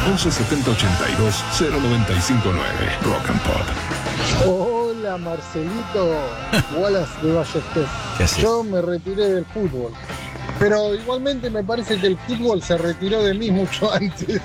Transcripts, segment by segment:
11 70 82 0959. Rock and Pop. Hola Marcelito, Wallace de Ballester. ¿Qué haces? Yo me retiré del fútbol, pero igualmente me parece que el fútbol se retiró de mí mucho antes.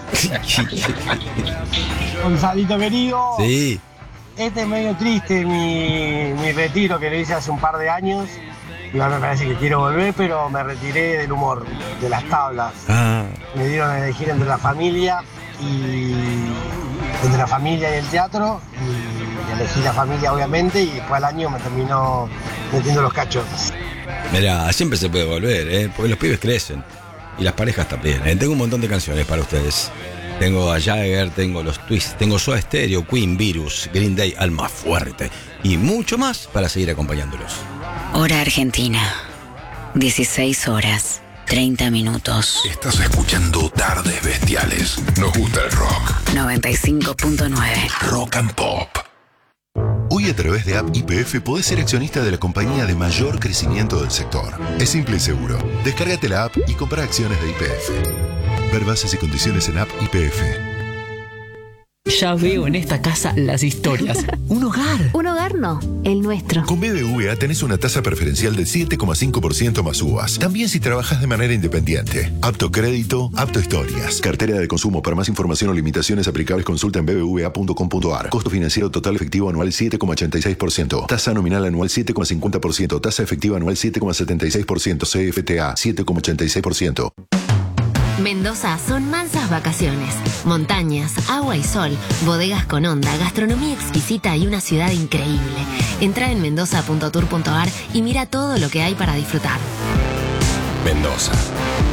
Gonzalito querido, Sí. este es medio triste mi retiro que lo hice hace un par de años. Igual me parece que quiero volver, pero me retiré del humor, de las tablas. Ah, Me dieron a elegir entre la familia y el teatro, y elegí la familia obviamente, y después al año me terminó metiendo los cachos. mirá, siempre se puede volver, porque los pibes crecen. Y las parejas también. Tengo un montón de canciones para ustedes. Tengo a Jagger, tengo los Twists, tengo Soda Stereo, Queen, Virus, Green Day, Alma Fuerte y mucho más para seguir acompañándolos. Hora Argentina, 16 horas, 30 minutos. Estás escuchando Tardes Bestiales. Nos gusta el rock. 95.9. Rock and Pop. Hoy a través de App YPF podés ser accionista de la compañía de mayor crecimiento del sector. Es simple y seguro. Descárgate la app y compra acciones de YPF. Ver bases y condiciones en App YPF. Ya veo en esta casa las historias. Un hogar. Un hogar no, el nuestro. Con BBVA tenés una tasa preferencial del 7,5% más uvas. También si trabajas de manera independiente. Apto crédito, apto historias. Cartera de consumo. Para más información o limitaciones aplicables consulta en bbva.com.ar. Costo financiero total efectivo anual 7,86%. Tasa nominal anual 7,50%. Tasa efectiva anual 7,76%. CFTA 7,86%. Mendoza son mansas vacaciones, montañas, agua y sol, bodegas con onda, gastronomía exquisita y una ciudad increíble. Entra en mendoza.tour.ar y mira todo lo que hay para disfrutar. Mendoza.